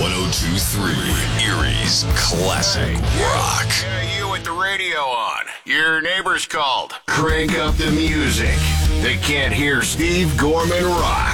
102.3 Erie's Classic Rock. Yeah, you with the radio on. Your neighbor's called. Crank up the music. They can't hear Steve Gorman rock.